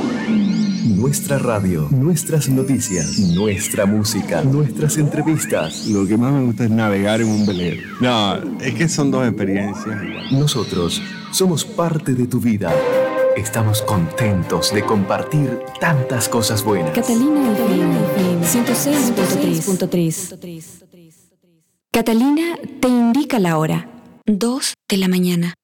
Nuestra radio, nuestras noticias, nuestra música, nuestras entrevistas. Lo que más me gusta es navegar en un velero. No, es que son dos experiencias. Nosotros somos parte de tu vida. Estamos contentos de compartir tantas cosas buenas. Catalina FM 106.3. Catalina te indica la hora. 2 de la mañana.